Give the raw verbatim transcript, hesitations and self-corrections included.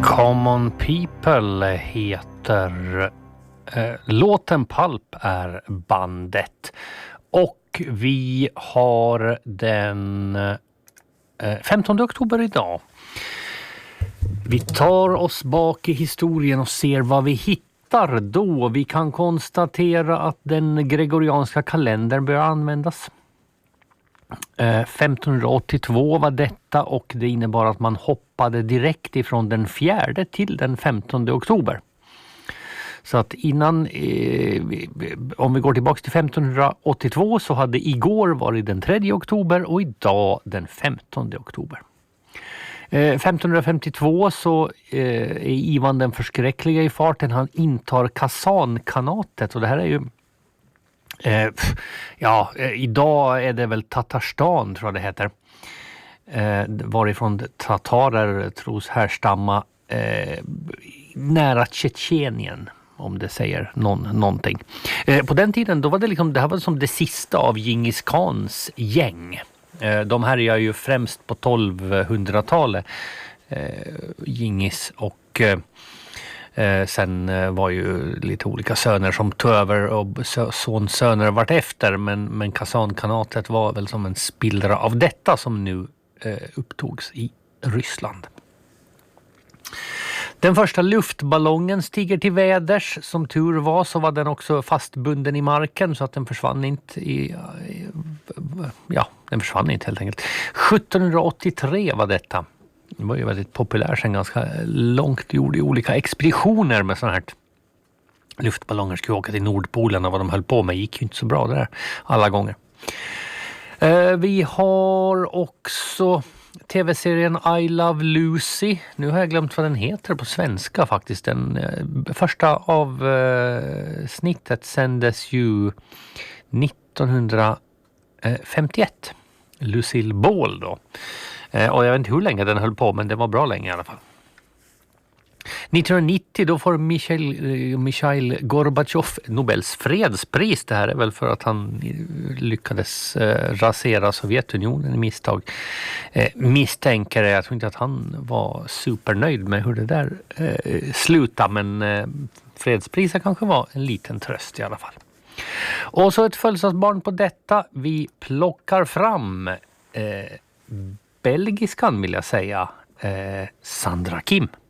Common People heter eh, låten, Pulp är bandet. Och vi har den eh, femtonde oktober idag. Vi tar oss bak i historien och ser vad vi hittar då. Vi kan konstatera att den gregorianska kalendern börjar användas. femtonhundraåttiotvå var detta, och det innebar att man hoppade direkt ifrån den fjärde till den femtonde oktober. Så att innan, eh, om vi går tillbaka till femtonhundraåttiotvå, så hade igår varit den tredje oktober och idag den femtonde oktober. Eh, femtonhundrafemtiotvå så eh, är Ivan den förskräckliga i farten. Han intar Kasankanatet, och det här är ju Eh, ja, eh, idag är det väl Tatarstan, tror jag det heter. Eh, varifrån tatarer tros härstamma eh, nära Tjetjenien, om det säger någon, någonting. Eh, på den tiden då var det liksom, det här var som det sista av Djingis Khans gäng. Eh, de här är ju främst på tolvhundratalet. Eh, Djingis och eh, Eh, sen eh, var ju lite olika söner som tog över, och sonsöner vart efter, men, men Kasankanatet var väl som en spillra av detta som nu eh, upptogs i Ryssland. Den första luftballongen stiger till väders. Som tur var så var den också fastbunden i marken, så att den försvann inte i, i ja, den försvann inte helt enkelt. sjuttonhundraåttiotre var detta. Det var ju väldigt populärt sen ganska långt, gjorde olika expeditioner med sådana här luftballonger. Skulle åka till Nordpolen, och vad de höll på med gick ju inte så bra där alla gånger. Eh, vi har också tv-serien I Love Lucy. Nu har jag glömt vad den heter på svenska faktiskt. Den eh, första av eh, snittet sändes ju nittonhundrafemtioett. Lucille Ball då. Och jag vet inte hur länge den höll på, men det var bra länge i alla fall. nittonhundranittio då får Mikhail, Mikhail Gorbachev Nobels fredspris. Det här är väl för att han lyckades eh, rasera Sovjetunionen i misstag. Eh, misstänker jag, jag tror inte att han var supernöjd med hur det där eh, slutade, men eh, fredspriset kanske var en liten tröst i alla fall. Och så ett födelsedagsbarn på detta. Vi plockar fram eh, belgiskan vill jag säga, eh, Sandra Kim.